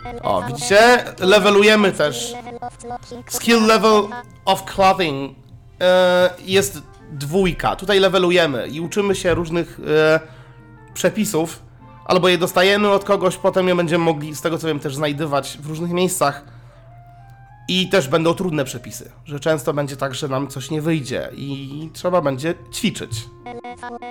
O, widzicie? Levelujemy też. Skill level of clothing jest 2. Tutaj levelujemy i uczymy się różnych przepisów. Albo je dostajemy od kogoś, potem je będziemy mogli, z tego co wiem, też znajdywać w różnych miejscach. I też będą trudne przepisy, że często będzie tak, że nam coś nie wyjdzie i trzeba będzie ćwiczyć.